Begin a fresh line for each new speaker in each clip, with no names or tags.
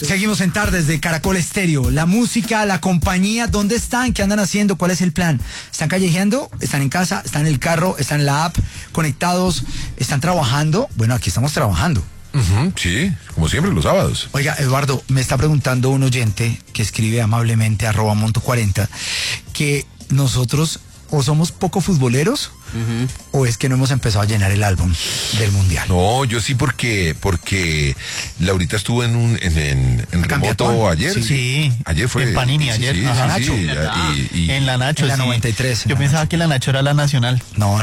Seguimos en Tardes de Caracol Estéreo. La música, la compañía, ¿dónde están? ¿Qué andan haciendo? ¿Cuál es el plan? ¿Están callejeando? ¿Están en casa? ¿Están en el carro? ¿Están en la app? ¿Conectados? ¿Están trabajando? Bueno, aquí estamos trabajando.
Sí, como siempre, los sábados.
Oiga, Eduardo, me está preguntando un oyente que escribe amablemente @monto40 que nosotros o somos poco futboleros o es que no hemos empezado a llenar el álbum del Mundial.
No, yo sí porque Laurita estuvo en remoto ayer.
Sí.
Ayer fue.
En Panini, ayer.
Sí,
Ajá,
sí, y
en la Nacho,
en la
sí.
93.
Yo pensaba que la Nacho era la nacional.
No.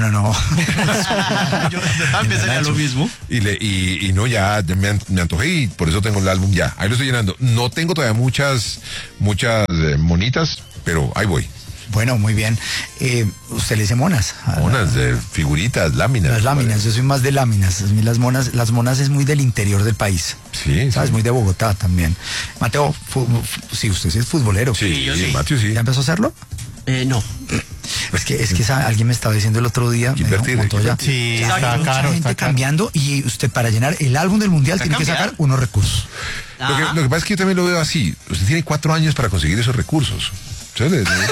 Yo pensé que lo mismo.
Y no, ya me antojé y por eso tengo el álbum ya. Ahí lo estoy llenando. No tengo todavía muchas monitas, pero ahí voy.
Bueno, muy bien. Usted le dice monas.
Monas, figuritas, láminas.
Las láminas, yo soy más de láminas. A mí las monas es muy del interior del país.
Sí.
¿Sabes?
Sí.
Muy de Bogotá también. Mateo, sí, usted sí es futbolero.
Sí,
yo sí.
Mateo sí.
¿Ya empezó a hacerlo?
No.
Es que alguien me estaba diciendo el otro día.
Invertir,
me dijo, Montoya,
Sí,
hay
está
mucha
caro,
gente
está caro.
cambiando y usted para llenar el álbum del Mundial tiene que sacar unos recursos.
Lo que pasa es que yo también lo veo así. Usted tiene 4 años para conseguir esos recursos. Sí,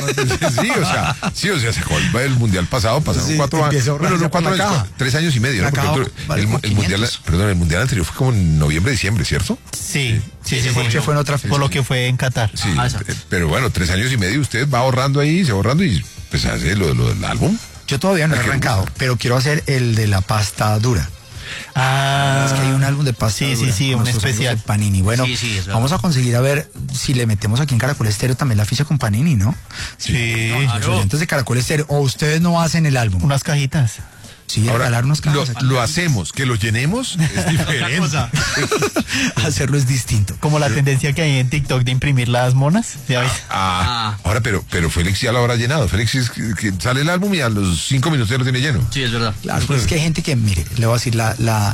o sea, se colgó el Mundial pasado, pasaron 4 años.
Bueno,
No, 4 años, 3 años y medio, ¿no? Porque el Mundial anterior fue como en noviembre, diciembre, ¿cierto?
Sí.
Porque fue en otra fecha.
Por lo que fue en Qatar.
Sí, pero bueno, 3 años y medio usted va ahorrando ahí, se va ahorrando y pues hace lo del álbum.
Yo todavía no he arrancado, pero quiero hacer el de la pasta dura. Es que hay un álbum de pasta dura.
Sí,
con
un
nuestros
especial.
amigos de Panini. Bueno,
Sí, es verdad.
vamos a conseguir a ver si le metemos aquí en Caracol Estéreo también la ficha con Panini, ¿no?
Sí.
Los oyentes de Caracol Estéreo. O ustedes no hacen el álbum.
Unas cajitas.
Sí,
Ahora,
regalar unos cajas aquí.
lo hacemos, que lo llenemos es diferente.
Hacerlo es distinto.
Como la tendencia que hay en TikTok de imprimir las monas. ¿Ya ves?
Ahora, pero Félix ya lo habrá llenado. Félix es que sale el álbum y a los 5 minutos ya lo tiene lleno.
Sí, es verdad.
Claro, pues es que hay gente que, mire, le voy a decir, la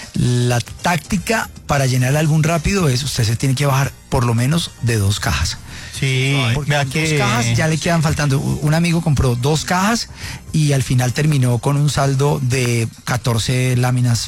táctica para llenar el álbum rápido es, usted se tiene que bajar por lo menos de 2 cajas.
Sí.
Porque
Vea
con
que
2 cajas ya le quedan faltando. Un amigo compró 2 cajas y al final terminó con un saldo de 14 láminas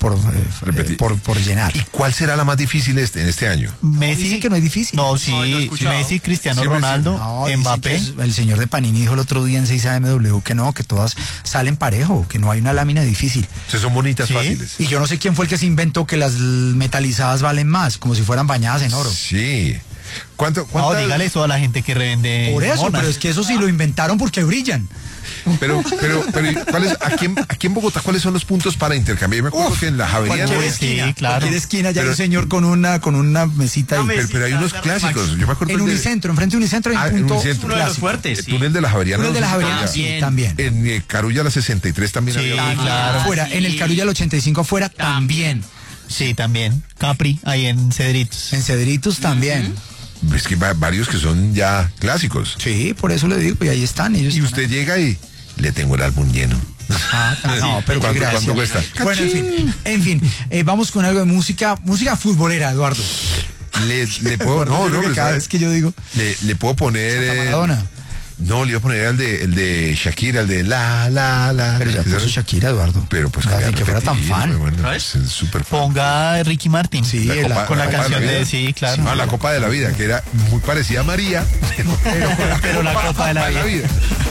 por llenar.
¿Y cuál será la más difícil en este año?
Messi.
Dicen que no es difícil.
No, sí, Messi, Cristiano
Siempre
Ronaldo,
No, dicen
Mbappé.
que el señor de Panini dijo el otro día en 6AMW que no, que todas salen parejo, que no hay una lámina difícil.
O sea, son bonitas,
Sí.
fáciles.
Y yo no sé quién fue el que se inventó que las metalizadas valen más, como si fueran bañadas en oro.
Sí.
No, dígale eso a la gente que revende
Por eso,
monas.
pero es que eso sí lo inventaron porque brillan.
Pero aquí en Bogotá, ¿cuáles son los puntos para intercambiar? Yo me acuerdo que en la Javeriana.
Cualquier
Sí,
esquina,
claro.
cualquier esquina ya hay
Pero-
un señor con una mesita ahí.
Pero hay unos clásicos. Yo me acuerdo
En Unicentro, enfrente de Unicentro hay un
en
punto
Unicentro.
Uno de los
clásico.
fuertes.
El
Sí.
túnel de la Javeriana.
Túnel de la
no sé si
Javeriana,
todavía.
sí, también.
En Carulla la 63 también
Sí,
había uno.
claro.
Afuera, en el Carulla el 85 afuera también.
Sí, también. Capri, ahí en Cedritos.
En Cedritos también.
Es que varios que son ya clásicos.
Sí, por eso le digo, y ahí están ellos.
Y usted llega y le tengo el álbum lleno.
No, pero qué gracia.
¿Cuánto cuesta?
Bueno, en fin, vamos con algo de música futbolera, Eduardo.
Le puedo, no,
Porque
pero
cada
¿sabe?
vez que yo digo
Le puedo poner.
Maradona.
No, le iba a poner el de Shakira, el de la.
Pero ya puso Shakira, Eduardo.
Pero pues
Ni que fuera tan fan.
Bueno,
¿Sabes?
es súper fan.
Ponga a Ricky Martin.
Sí,
con la
Copa
canción
de la
de...
Vida.
Sí, claro.
Ah, la Copa de la Vida, que era muy parecida a María.
Pero la Copa de la Vida.